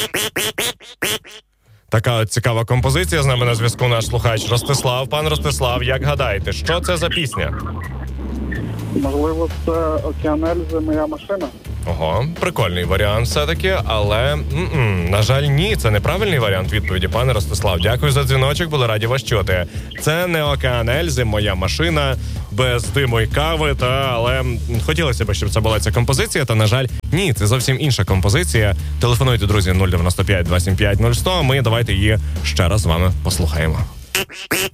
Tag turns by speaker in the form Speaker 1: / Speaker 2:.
Speaker 1: Така от цікава композиція. З нами на зв'язку наш слухач Ростислав. Пан Ростислав, як гадаєте, що це за пісня?
Speaker 2: Можливо, це «Океан Ельзи. Моя машина».
Speaker 1: Ого, прикольний варіант все-таки, але, на жаль, ні, це неправильний варіант відповіді, пане Ростислав. Дякую за дзвіночок, були раді вас чути. Це не «Океан Ельзи. Моя машина», без диму і кави, але хотілося б, щоб це була ця композиція, та, на жаль, ні, це зовсім інша композиція. Телефонуйте, друзі, 095 275 0100, ми давайте її ще раз з вами послухаємо.